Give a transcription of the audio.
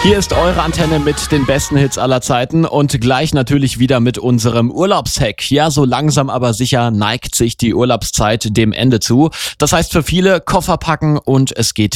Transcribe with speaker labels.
Speaker 1: Hier ist eure Antenne mit den besten Hits aller Zeiten und gleich natürlich wieder mit unserem Urlaubshack. Ja, so langsam aber sicher neigt sich die Urlaubszeit dem Ende zu. Das heißt für viele Koffer packen und es geht